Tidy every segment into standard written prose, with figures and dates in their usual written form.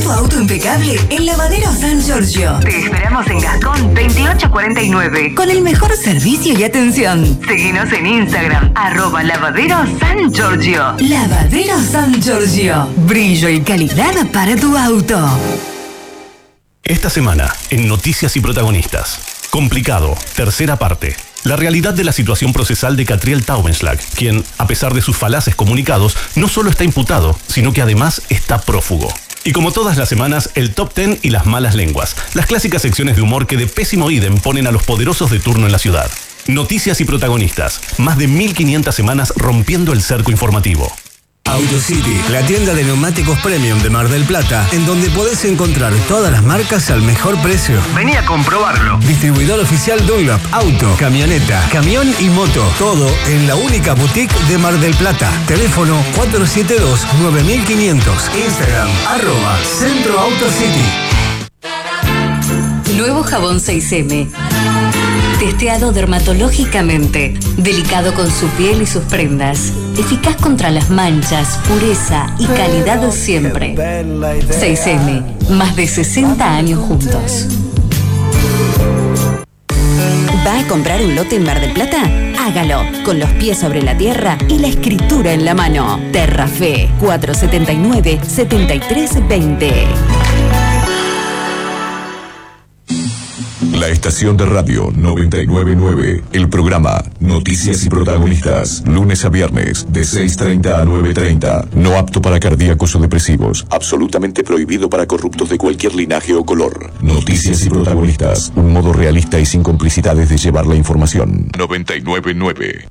tu auto impecable en Lavadero San Giorgio. Te esperamos en Gascón 2849 con el mejor servicio y atención. Seguinos en Instagram, @Lavadero San Giorgio. Lavadero San Giorgio. Brillo y calidad para tu auto. Esta semana, en Noticias y Protagonistas. Complicado, tercera parte. La realidad de la situación procesal de Catriel Taubenschlag, quien, a pesar de sus falaces comunicados, no solo está imputado, sino que además está prófugo. Y como todas las semanas, el Top 10 y las malas lenguas. Las clásicas secciones de humor que de pésimo ídem ponen a los poderosos de turno en la ciudad. Noticias y Protagonistas. Más de 1500 semanas rompiendo el cerco informativo. AutoCity, la tienda de neumáticos premium de Mar del Plata, en donde podés encontrar todas las marcas al mejor precio. Vení a comprobarlo. Distribuidor oficial Dunlop, auto, camioneta, camión y moto. Todo en la única boutique de Mar del Plata. Teléfono 472-9500. Instagram, @Centro AutoCity. Nuevo jabón 6M. Testeado dermatológicamente, delicado con su piel y sus prendas, eficaz contra las manchas, pureza y calidad siempre. 6M, más de 60 años juntos. ¿Va a comprar un lote en Mar del Plata? Hágalo, con los pies sobre la tierra y la escritura en la mano. Terrafe, 479-7320. La estación de radio 999, el programa Noticias y Protagonistas, lunes a viernes, de 6:30 a 9:30. No apto para cardíacos o depresivos, absolutamente prohibido para corruptos de cualquier linaje o color. Noticias y Protagonistas, un modo realista y sin complicidades de llevar la información. 999.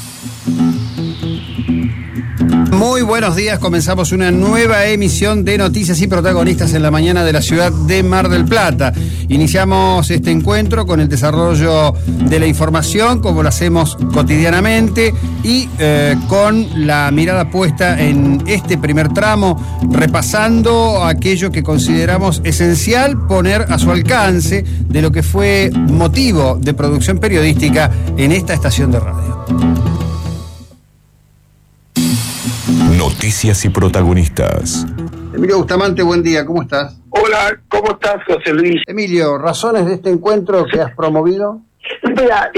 Muy buenos días, comenzamos una nueva emisión de Noticias y Protagonistas en la mañana de la ciudad de Mar del Plata. Iniciamos este encuentro con el desarrollo de la información, como lo hacemos cotidianamente, y con la mirada puesta en este primer tramo, repasando aquello que consideramos esencial poner a su alcance de lo que fue motivo de producción periodística en esta estación de radio. Noticias y Protagonistas. Emilio Bustamante, buen día, ¿cómo estás? Hola, ¿cómo estás, José Luis? Emilio, ¿razones de este encuentro que has promovido? Mira,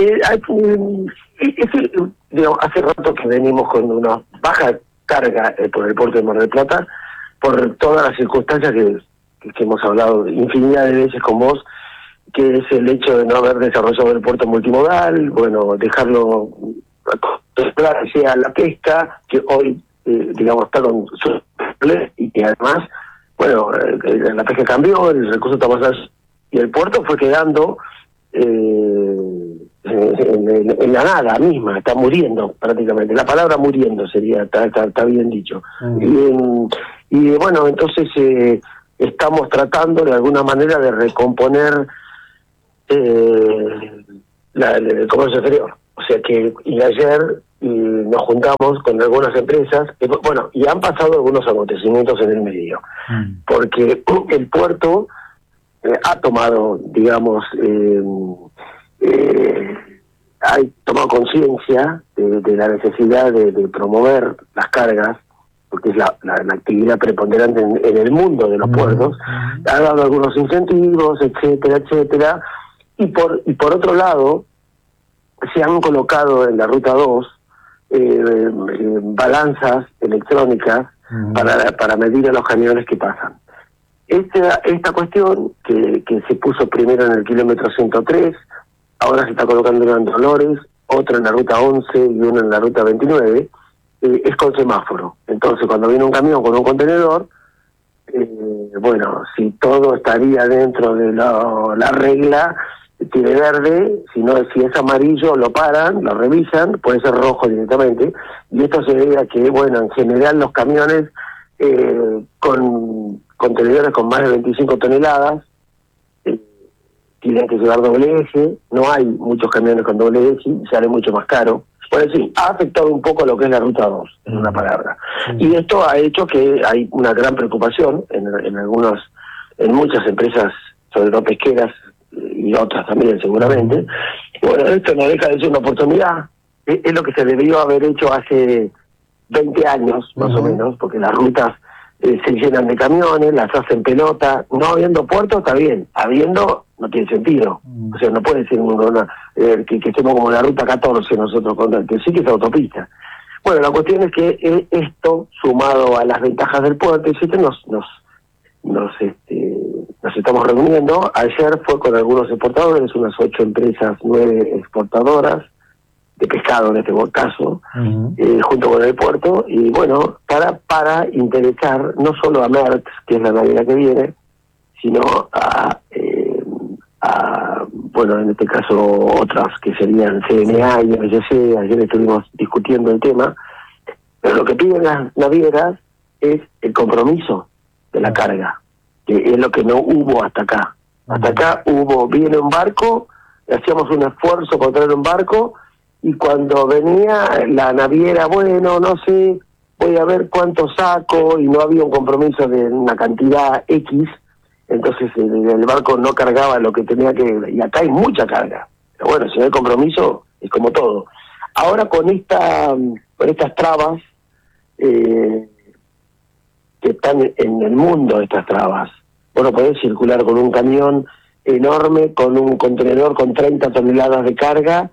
hace rato que venimos con una baja carga por el puerto de Mar del Plata, por todas las circunstancias que hemos hablado infinidad de veces con vos, que es el hecho de no haber desarrollado el puerto multimodal, bueno, dejarlo sea la pesca, que hoy está con su y que además, bueno, la pesca cambió, el recurso está más y el puerto fue quedando en la nada misma, está muriendo prácticamente. La palabra muriendo sería, está bien dicho. Y bueno, entonces estamos tratando de alguna manera de recomponer el comercio exterior. O sea que, y ayer nos juntamos con algunas empresas, y han pasado algunos acontecimientos en el medio, porque el puerto ha tomado, ha tomado conciencia de la necesidad de promover las cargas, porque es la actividad preponderante en el mundo de los puertos, ha dado algunos incentivos, etcétera, y por otro lado, se han colocado en la ruta 2 balanzas electrónicas para medir a los camiones que pasan. Esta cuestión que se puso primero en el kilómetro 103, ahora se está colocando una en Dolores, otra en la ruta 11 y una en la ruta 29, es con semáforo. Entonces, cuando viene un camión con un contenedor, si todo estaría dentro de la regla, tiene verde, si es amarillo lo paran, lo revisan, puede ser rojo directamente, y esto se debe a que, en general los camiones con contenedores con más de 25 toneladas tienen que llevar doble eje, no hay muchos camiones con doble eje, y sale mucho más caro. Bueno, sí, ha afectado un poco lo que es la ruta 2, en una palabra. Y esto ha hecho que hay una gran preocupación en muchas empresas, sobre todo pesqueras, y otras también seguramente. Bueno, esto no deja de ser una oportunidad, es lo que se debió haber hecho hace 20 años más o menos, porque las rutas se llenan de camiones, las hacen pelota. No habiendo puerto está bien, habiendo no tiene sentido. O sea, no puede ser que estemos como en la ruta 14 nosotros, que sí que es autopista. Bueno, la cuestión es que esto, sumado a las ventajas del puerto, nos estamos reuniendo. Ayer fue con algunos exportadores, unas 8 empresas, 9 exportadoras de pescado en este caso, junto con el puerto, y bueno, para interesar no solo a Merck, que es la navidad que viene, sino a bueno, en este caso otras que serían CNA y ABCC. Ayer estuvimos discutiendo el tema, pero lo que piden las navieras es el compromiso de la carga, que es lo que no hubo hasta acá. Hasta acá viene un barco, hacíamos un esfuerzo por traer un barco, y cuando venía la naviera, bueno, no sé, voy a ver cuánto saco, y no había un compromiso de una cantidad X, entonces el barco no cargaba lo que tenía que, y acá hay mucha carga. Pero bueno, si no hay compromiso, es como todo. Ahora con estas trabas, que están en el mundo, estas trabas, bueno, podés circular con un camión enorme, con un contenedor con 30 toneladas de carga,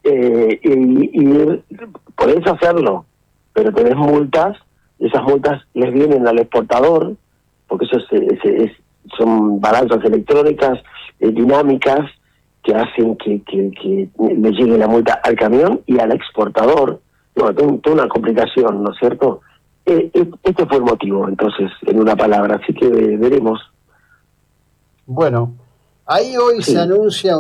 y podés hacerlo, pero tenés multas, y esas multas les vienen al exportador, porque eso son balanzas electrónicas dinámicas que hacen que le llegue la multa al camión y al exportador. No, toda una complicación, ¿no es cierto? Este fue el motivo, entonces, en una palabra, así que veremos. Bueno, ahí hoy se anuncia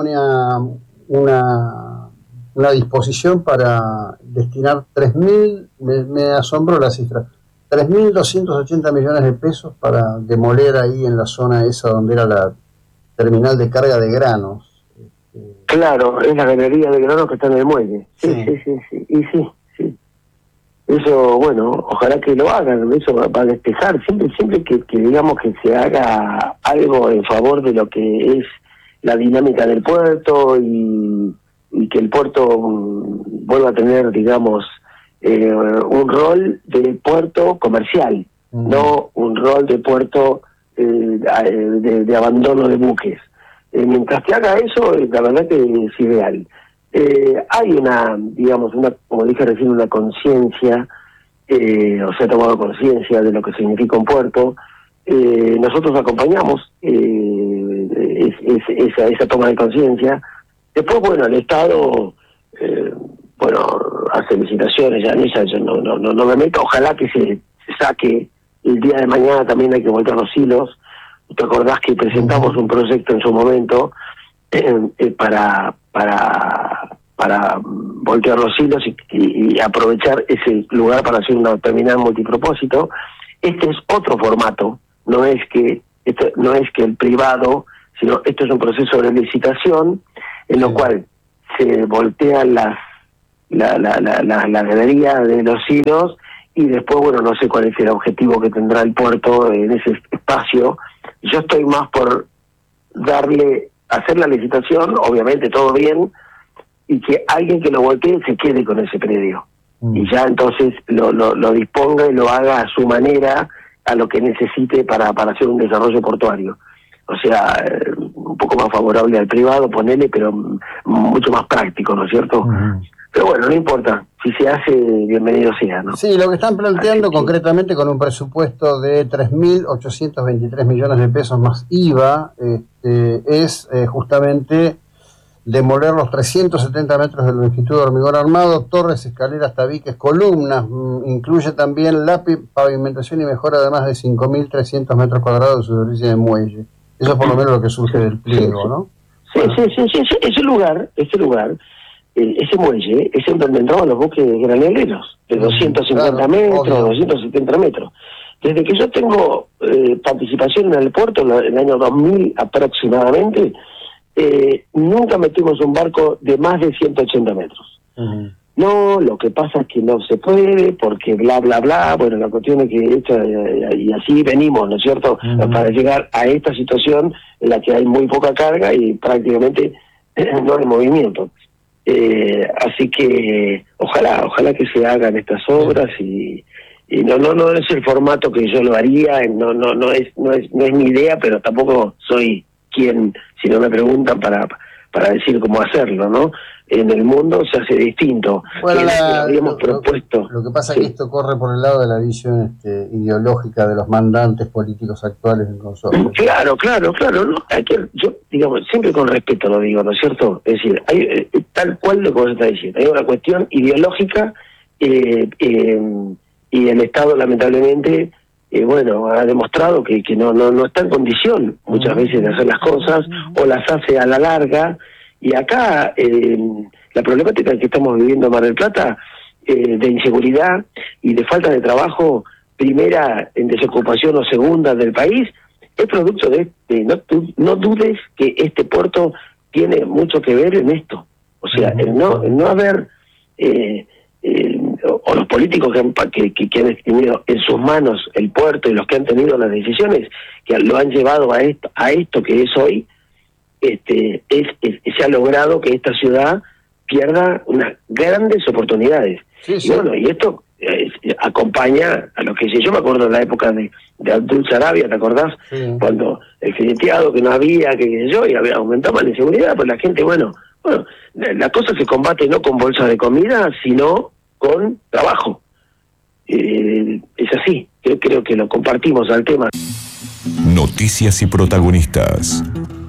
una disposición para destinar 3.000, me asombró la cifra, 3.280 millones de pesos para demoler ahí en la zona esa donde era la terminal de carga de granos. Claro, es la galería de granos que está en el muelle. Sí. Y sí. Eso, bueno, ojalá que lo hagan, eso va a despejar, siempre que digamos que se haga algo en favor de lo que es la dinámica del puerto, y que el puerto vuelva a tener, digamos, un rol de puerto comercial, no un rol de puerto de abandono de buques. Mientras que haga eso, la verdad que es ideal. Hay como dije recién, una conciencia, o se ha tomado conciencia de lo que significa un puerto. Nosotros acompañamos esa toma de conciencia. Después, bueno, el Estado, hace licitaciones, ya en esa yo no me meto. Ojalá que se saque el día de mañana. También hay que voltear los hilos. ¿Te acordás que presentamos un proyecto en su momento para voltear los hilos y aprovechar ese lugar para hacer una terminal multipropósito? Este es otro formato, no es que el privado, sino esto es un proceso de licitación en lo cual se voltean la galería de los hilos, y después, bueno, no sé cuál es el objetivo que tendrá el puerto en ese espacio. Yo estoy más por hacer la licitación, obviamente todo bien, y que alguien que lo voltee se quede con ese predio. Y ya entonces lo disponga y lo haga a su manera, a lo que necesite para hacer un desarrollo portuario. O sea, un poco más favorable al privado, ponele, pero mucho más práctico, ¿no es cierto? Pero bueno, no importa, si se hace, bienvenido sea, ¿no? Sí, lo que están planteando concretamente con un presupuesto de 3.823 millones de pesos más IVA, es justamente demoler los 370 metros de longitud de hormigón armado, torres, escaleras, tabiques, columnas. Incluye también la pavimentación y mejora de más de 5.300 metros cuadrados de superficie de muelle. Eso es por lo menos lo que surge del pliego, ¿no? Sí, ese lugar, ese muelle, es en donde entraban los buques graneleros, de 250 metros, 270 metros. Desde que yo tengo participación en el puerto, en el año 2000 aproximadamente, nunca metimos un barco de más de 180 metros. No, lo que pasa es que no se puede, porque bla, bla, bla. Bueno, la cuestión es que y así venimos, ¿no es cierto? Para llegar a esta situación en la que hay muy poca carga y prácticamente no hay movimiento. Así que ojalá que se hagan estas obras y Y no es el formato que yo lo haría, no es mi idea, pero tampoco soy quien, si no me preguntan, para decir cómo hacerlo, ¿no? En el mundo se hace distinto. Bueno, habíamos propuesto. Lo que pasa sí. es que esto corre por el lado de la visión ideológica de los mandantes políticos actuales del consorcio. Claro, ¿no? Yo, digamos, siempre con respeto lo digo, ¿no es cierto? Es decir, hay tal cual lo que vos estás diciendo, hay una cuestión ideológica y el Estado, lamentablemente, ha demostrado que no está en condición muchas veces de hacer las cosas, o las hace a la larga. Y acá la problemática que estamos viviendo en Mar del Plata, de inseguridad y de falta de trabajo, primera en desocupación o segunda del país, es producto de no dudes que este puerto tiene mucho que ver en esto. O sea, el no haber o los políticos que han tenido en sus manos el puerto y los que han tenido las decisiones que lo han llevado a esto que es hoy, se ha logrado que esta ciudad pierda unas grandes oportunidades. Sí. Y esto acompaña a lo que yo me acuerdo de la época de Abdul Sarabia, ¿te acordás? Sí. Cuando el fileteado que no había, y aumentaba la inseguridad, pues la gente, la cosa se combate no con bolsas de comida, sino con trabajo. Es así, creo que lo compartimos al tema. Noticias y protagonistas.